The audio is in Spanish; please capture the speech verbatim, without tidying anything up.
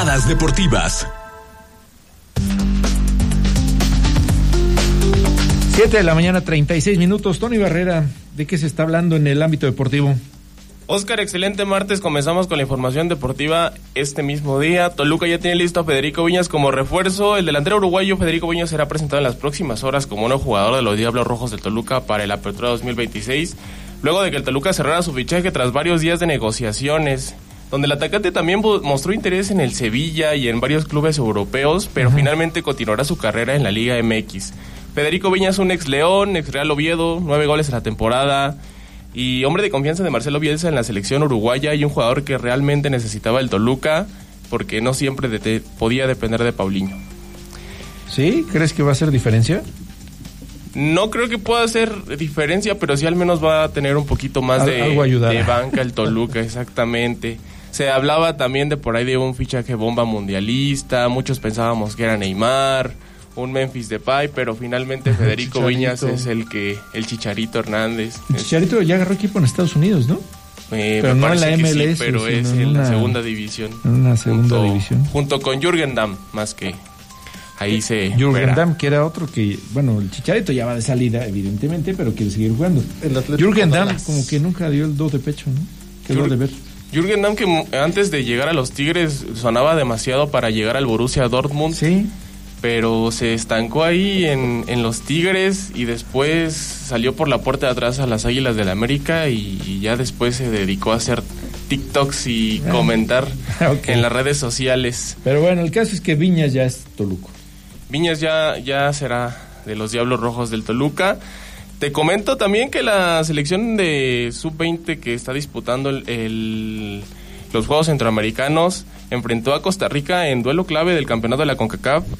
Entradas deportivas. Siete de la mañana, treinta y seis minutos. Tony Barrera, ¿de qué se está hablando en el ámbito deportivo? Oscar, excelente martes. Comenzamos con la información deportiva este mismo día. Toluca ya tiene listo a Federico Viñas como refuerzo. El delantero uruguayo Federico Viñas será presentado en las próximas horas como nuevo jugador de los Diablos Rojos del Toluca para el Apertura dos mil veintiséis, luego de que el Toluca cerrara su fichaje tras varios días de negociaciones, donde el atacante también mostró interés en el Sevilla y en varios clubes europeos, pero uh-huh. finalmente continuará su carrera en la Liga M X. Federico Viñas, un ex León, ex Real Oviedo, nueve goles en la temporada, y hombre de confianza de Marcelo Bielsa en la selección uruguaya, y un jugador que realmente necesitaba el Toluca, porque no siempre de te, podía depender de Paulinho. ¿Sí? ¿Crees que va a hacer diferencia? No creo que pueda hacer diferencia, pero sí al menos va a tener un poquito más Al, de, de banca el Toluca, exactamente. Se hablaba también de por ahí de un fichaje bomba mundialista, muchos pensábamos que era Neymar, un Memphis Depay, pero finalmente Federico Viñas es el que, el Chicharito Hernández. El Chicharito ya agarró equipo en Estados Unidos, ¿no? Eh, pero no en la M L S, sí, pero es en, en una, la segunda división. En una segunda junto, división. Junto con Jürgen Damm, más que ahí se... Jürgen Damm, que era otro que, bueno, el Chicharito ya va de salida, evidentemente, pero quiere seguir jugando. Jürgen Damm como que nunca dio el do de pecho, ¿no? Quedó Jür- de ver. Jürgen Damm, que antes de llegar a los Tigres sonaba demasiado para llegar al Borussia Dortmund. Sí. Pero se estancó ahí en, en los Tigres y después salió por la puerta de atrás a las Águilas del América y, y ya después se dedicó a hacer TikToks y ah, comentar okay. en las redes sociales. Pero bueno, el caso es que Viñas ya es Toluco. Viñas ya, ya será de los Diablos Rojos del Toluca. Te comento también que la selección de sub veinte que está disputando el, el, los Juegos Centroamericanos enfrentó a Costa Rica en duelo clave del campeonato de la CONCACAF